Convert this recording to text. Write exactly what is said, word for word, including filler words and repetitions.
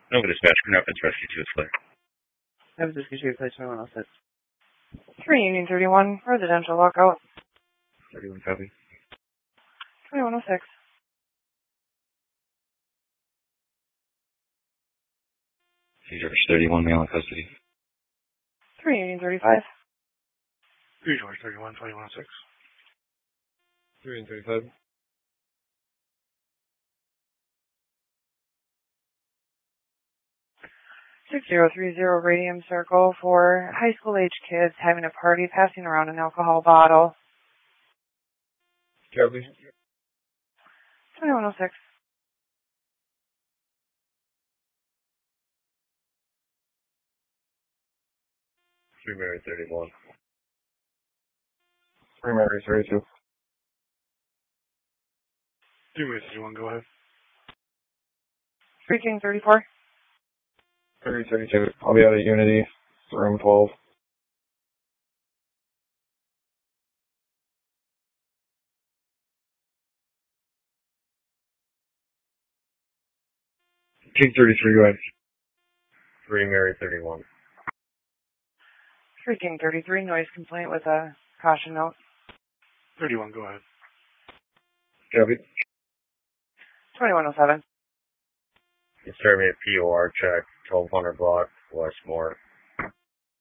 Nova Dispatch, Rapids Rescue two, it's clear. Nova Dispatch two, place twenty-one oh six. three Union thirty-one, residential lockout. thirty-one copy. twenty-one oh six. George thirty-one, male in custody. three Union thirty-five. three George thirty-one, twenty-one oh six. three Union thirty-five. six zero three zero Radium Circle for high school age kids having a party, passing around an alcohol bottle. Copy. twenty-one oh six. three Mary thirty-one. three Mary thirty-two. three Mary thirty-one, go ahead. three King thirty-four. three thirty-two. I'll be out at Unity, room twelve. King thirty-three, go ahead. three Mary thirty-one. three King thirty-three, noise complaint with a caution note. thirty-one, go ahead. Copy. twenty-one oh seven. You serve me a P O R check, twelve hundred block, Westmore.